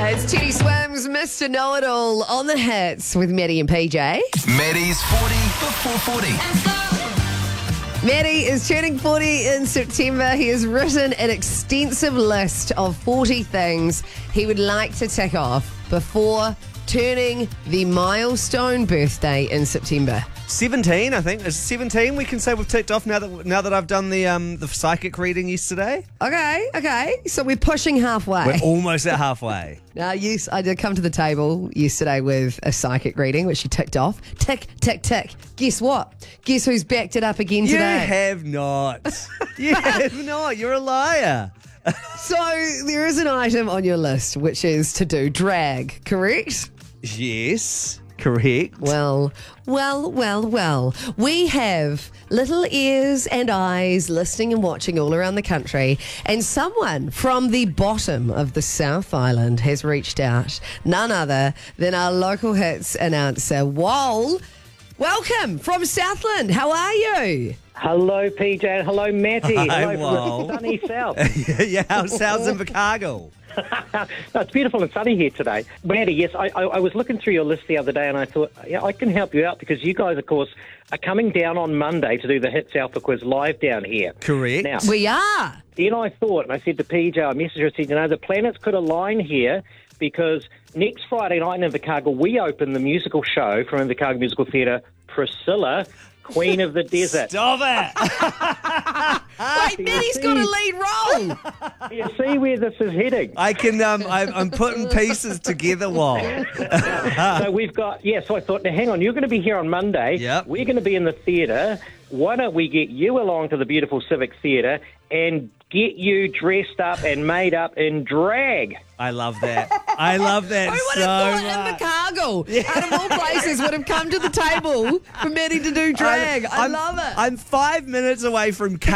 It's Teddy Swims, Mr. Know-It-All on the hits with Maddie and PJ. Maddie's 40 before 40. Maddie is turning 40 in September. He has written an extensive list of 40 things he would like to tick off before turning the milestone birthday in September. 17, I think. It's 17 we can say we've ticked off now that I've done the psychic reading yesterday. Okay. So we're pushing halfway. We're almost at halfway. Now, yes, I did come to the table yesterday with a psychic reading, which you ticked off. Tick, tick, tick. Guess what? Guess who's backed it up again You today? have not. You have not. You're a liar. So there is an item on your list, which is to do drag, correct? Yes, correct. Well. We have little ears and eyes listening and watching all around the country, and someone from the bottom of the South Island has reached out. None other than our local hits announcer, Wal. Welcome from Southland. How are you? Hello, PJ, and hello, Matty. Hi, Hello from Wal. the sunny south. Yeah, how sounds in Chicago? No, it's beautiful and sunny here today. Matty, yes, I was looking through your list the other day, and I thought, yeah, I can help you out because you guys, of course, are coming down on Monday to do the Hits Alpha Quiz live down here. Correct. Now, We are. then I thought, and I said to PJ, I messaged her, I said, the planets could align here because next Friday night in Invercargill, we open the musical show from Invercargill Musical Theatre, Priscilla, Queen of the Desert. Stop it! Wait, Maddie's got a lead role. You see where this is heading? I can. I'm putting pieces together. While So we've got, so I thought, now hang on, you're going to be here on Monday. Yep. We're going to be in the theatre. Why don't we get you along to the beautiful Civic Theatre and get you dressed up and made up in drag? I love that. I love that Who would so have much. thought Invercargill, out of all places, would have come to the table for Maddie to do drag? I love it. I'm 5 minutes away from